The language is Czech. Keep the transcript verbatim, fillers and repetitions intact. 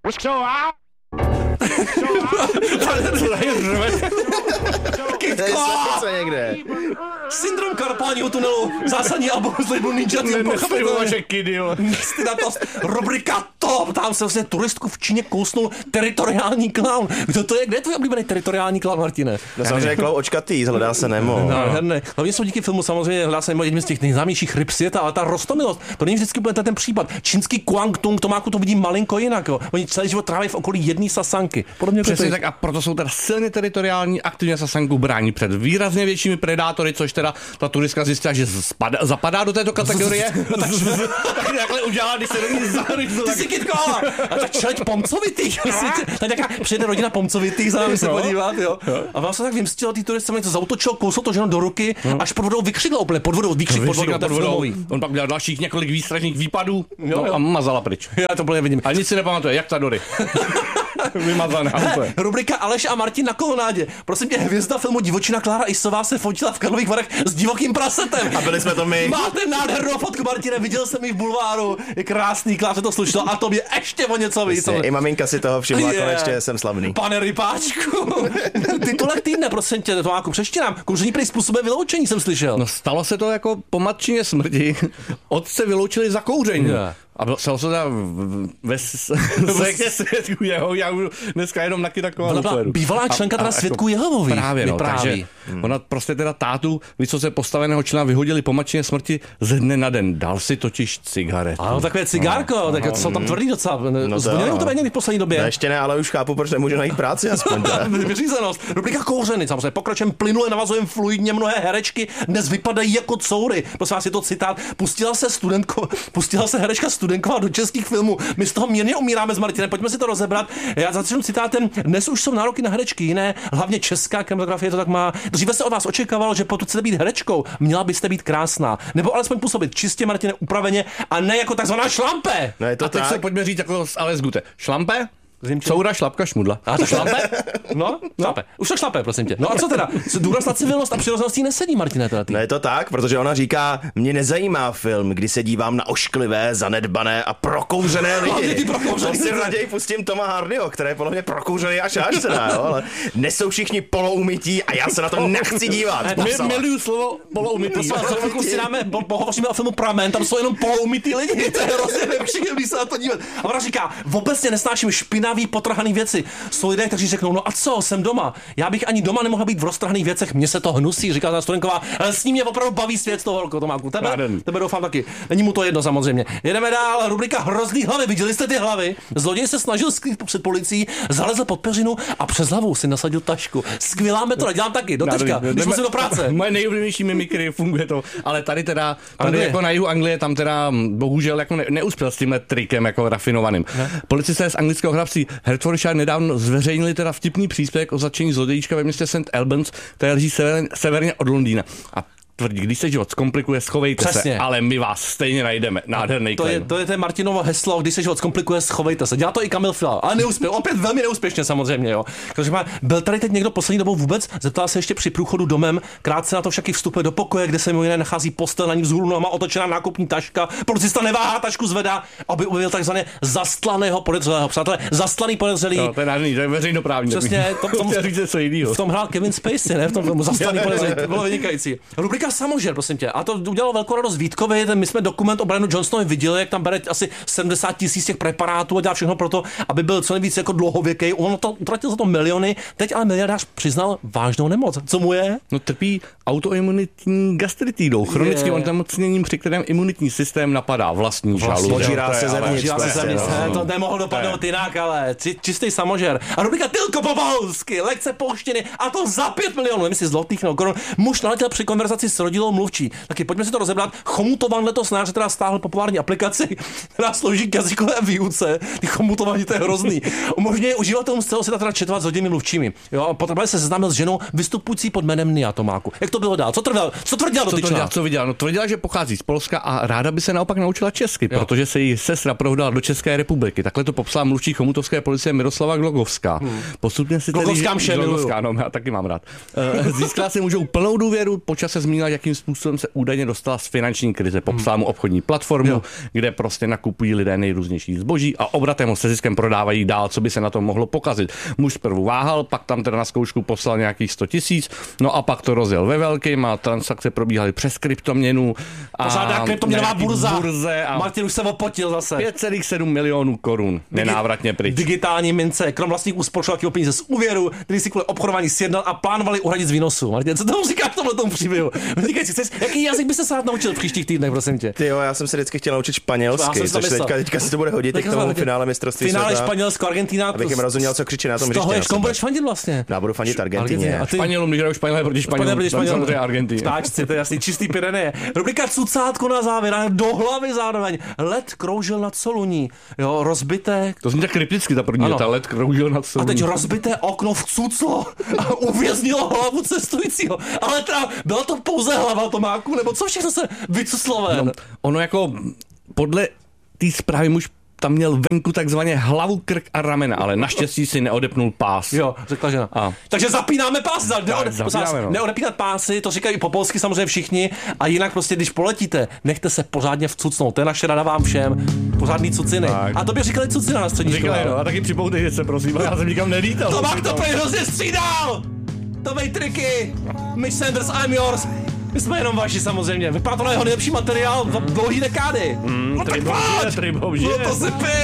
Co někde? Syndrom karpáního tunelu, zásadní album z labelu Ninja Team. Nespěvu vaše kidy, jo. Nestydatost, rubrika top, tam se vlastně turistku v Číně kousnul teritoriální klaun. Kdo to je, kde je tvůj oblíbený teritoriální klaun, Martine? No samozřejmě klaun očkatý, hledá se Nemo. Nádherné. Hlavně jsou díky filmu samozřejmě hledá se Nemo jedním z těch nejznámějších ryb světa, ale ta roztomilost, to není vždycky úplně ten případ. Čínský Guangdong, Tomáku to vidí malinko jinak, jo. Oni celý život tráví v okolí jedné sasanky. Podobně přesně tak a proto jsou teda silně teritoriální, aktivně sasanku brání před výrazně většími predátory, což teda ta turistka zjistila, že spada, zapadá do této kategorie. tak, tak takhle udělala, když se do ní zaryzl. Ty jsi Kytko, a tak čeleď Pomcovitých. Tak nějaká přijede rodina Pomcovitých za námi se podívat, jo. A vám se tak vymstilo, ty turistce něco zautočil, kousl to ženo do ruky, až pod vodou vykřikl úplně, pod vodou, výkřik pod vodou, pod vodou. On pak udělal dalších několik výstražných výpadů no, a mazala pryč. Já to úplně vidím. A nic si nepamatuje, jak ta Dory. Vymazaná úplně. Rubrika Aleš a Martin na kolonádě. Prosím tě, hvězda filmu Divočina Klára Isová se fotila v Karlových Varech s divokým prasetem. A byli jsme to my. Máte nádhernou fotku, Martine, viděl jsem ji v bulváru. Je krásný, Kláře to slušelo a tobě ještě o něco víc. I maminka si toho všimla, yeah. Konečně jsem slavný. Pane Rypáčku, titulek týdne, prosím tě, Tomáku, přečti nám. Kouření prý způsobuje vyloučení, jsem slyšel. No stalo se to jako po matčině smrti. Otce vyloučili za kouření. Yeah. A bylo se to ve svědku jeho, já budu dneska jenom na taková bývalá členka teda svědků Jehovovi. Právě, no, takže hmm. ona prostě teda tátu vysoce postaveného člena vyhodili po matčině smrti ze dne na den. Dal si totiž cigaretu. Ano, takové cigárko, no, tak no, jsou tam tvrdý docela. No zvonili u tebe někdy v poslední době? Ne, ještě ne, ale už chápu, proč nemůže najít práci aspoň. Vyřízenost. Rubrika kouřeny, samozřejmě pokračujeme plynule, navazujeme fluidně, mnohé herečky dnes vypadají jako coury. Prosím vás, je to citát. Pustila se studentko, pustila se herečka studenková do českých filmů. My z toho mírně umíráme s Martinem, pojďme si to rozebrat. Já začnu citátem. Dnes už jsou nároky na herečky jiné, hlavně česká kinematografie to tak má. Dříve se od vás očekávalo, že pokud chcete být herečkou, měla byste být krásná, nebo alespoň působit čistě, Martine, upraveně a ne jako takzvaná šlampe. No je to a teď tak. se pojďme říct jako Ales Gute. Šlampe? Coura, šlapka, šmudla. A to šlape? No, šlape. Už to šlape, prosím tě. No a co teda? Důraz na civilnost a přirozenost jí nesedí, Martine, teda ty. No je to tak, protože ona říká, mě nezajímá film, kdy se dívám na ošklivé, zanedbané a prokouřené lidi. To si raději pustím Toma Hardyho, který je podle mě prokouřený až až teda, jo, ale nejsou všichni poloumytí a já se na to nechci dívat. Miluju slovo poloumytí. Za chvilku si dáme, pohovoříme o filmu Pramen, tam jsou jenom poloumytí lidi, to je hrozně nepříjemný se na to dívat. A ona říká, obecně nesnáším špinavý, potrhaný věci. Jsou lidé, kteří řeknou, no a co, jsem doma. Já bych ani doma nemohla být v roztrhaných věcech, mně se to hnusí, říká ta studenková. S ním mě opravdu baví svět z toho holko, Tomáku. Tebe, tebe doufám taky. Není mu to jedno samozřejmě. Jedeme dál, rubrika Hrozný hlavy. Viděli jste ty hlavy? Zloděj se snažil skrýt před policií, zalezl pod peřinu a přes hlavu si nasadil tašku. Skvělá metoda, dělám taky, do teďka, když musím do práce. Moje nejoblíbenější mimikry, funguje to, ale tady teda, tady jako na jihu Anglie, tam teda bohužel jako ne, neuspěl s tímhle trikem jako rafinovaným. Policisté z anglického hrabství Hertfordshire nedávno zveřejnili teda vtipný příspěvek o zatčení zlodějíčka ve městě Saint Albans, které leží sever, severně od Londýna. A tvrdí, když se život zkomplikuje, schovejte Přesně. se, ale my vás stejně najdeme. Nádherný to je, to je ten Martinovo heslo, když se život zkomplikuje, schovejte se. Dělá to i Kamil Fiala, ale neuspěl. Opět velmi neúspěšně samozřejmě, jo. Takže má, byl tady teď někdo poslední dobou vůbec, zeptal se ještě při průchodu domem, krátce na to však i vstupuje do pokoje, kde se mimo jiné nachází postel, na ní vzhůru nohama otočená nákupní taška. Policista neváhá, tašku zvedá, aby objevil takzvané zastlaného podezřelého. Přátelé, zastlaný podezřelý. No, to je nádherný, to je veřejnoprávní. Přesně, to, tomu, v tom hrál Kevin Spacey, ne? V tom zastlaný podezřelý. To bylo vynikající. Rubrika Samožer, prosím tě. A to udělalo velkou radost Vítkovi. My jsme dokument o Brianu Johnsonovi viděli, jak tam bere asi sedmdesát tisíc těch preparátů a dělá všechno pro to, aby byl co nejvíc jako dlouhověký. On to utratil za to miliony. Teď ale miliardář přiznal vážnou nemoc. Co mu je? No trpí autoimunitní gastritidou, chronickým onemocněním, při kterém imunitní systém napadá vlastní žaludek. Požírá se zevnitř. To nemohlo dopadnout jinak, ale čistý samožer. A rubrika Tylko Povalsky, lekce polštiny a to za pět milionů, nevím si zlotých nebo korun. Muž naletěl při konverzaci s rodilou mluvčí. Taky pojďme si to rozebrat. Chomutovan letos nář teda stáhl populární aplikaci, která slouží k jazykové výuce. Ty chomutování, to je hrozný. Umožňuje uživatelům z celého světa teda četovat s hodinými mluvčími. Jo, potom se seznámil s ženou vystupující pod jménem Nia, Tomáku. Jak to bylo dál? Co tvrdil? Co tvrdila dotyčná? Co viděla? No tvrdila, že pochází z Polska a ráda by se naopak naučila česky, jo. Protože se její sestra prohdala do České republiky. Takhle to popsala mluvčí chomutovské policie Miroslava Glogovská. Hmm. Postupně si Glogovská mše, Glogovská, no, já taky mám rád. Získala si můžou plnou důvěru, počas se zmínila, zdůvodnila, jakým způsobem se údajně dostala z finanční krize. Popsala mu obchodní platformu, jo. kde prostě nakupují lidé nejrůznější zboží a obratem ho se ziskem prodávají dál, co by se na tom mohlo pokazit. Muž zprvu váhal, pak tam teda na zkoušku poslal nějakých sto tisíc, no a pak to rozjel ve velkým a transakce probíhaly přes kryptoměnu. Pořádá kryptoměnová burza. burze a Martin už se opotil zase. pět celá sedm milionů korun nenávratně pryč. Digitální mince, krom vlastních úspor šlo peníze z úvěru, který si kvůli obchodování sjednal a plánovali uhradit z výnosu. Martin, co tomu říkáš tohle tomu příběhu? Říkej si, chceš, jaký jazyk by se rád naučil v příštích týdnech, prosím tě? Ty jo, já jsem se vždycky chtěl naučit španělsky, což teďka, teďka se to bude hodit k tomu finále mistrovství světa. Finále světa. Španělsko, Argentina. Abych jim rozuměl, co křičí na tom hřiště. Z toho hřiště. ještě, komu budeš fandit vlastně? Já budu fandit Argentině. Španělům, když hrajou Španělé proti Španělům, proti Španělům. Argentině. Táčci, to je jasný, čistý Pyreneje. Rubrika cucátko na závěr, do hlavy zároveň. Led kroužil nad Soluní, jo, rozbité. To zní tak krypticky, ta první věta, led kroužil nad Soluní. A teď rozbité okno vcuclo a uvěznilo hlavu cestujícího. Ale teda, byla to pouze hlava Tomáku, nebo co všechno se vycuclo ven? No, ono jako podle té zprávy muž tam měl venku takzvaně hlavu, krk a ramena, ale naštěstí si neodepnul pás. Jo, řekla žena. A. Takže zapínáme pásy. Neode, zapínáme, no. Neodepínat pásy, to říkají po polsky samozřejmě všichni. A jinak prostě, když poletíte, nechte se pořádně vcucnout. To je naše rada vám všem. Pořádný cuciny. Tak. A to by říkali cucina na střední škole. No, a taky připoutejte se, prosím, já jsem nikam nelítal. Tomák to prý hrozně střídal! To vej triky! Mitch Sanders, I'm yours! My jsme jenom vaši samozřejmě. Vypadá to na jeho nejlepší materiál za dlouhý dekády. Mm, no tak pojď! No to si pij!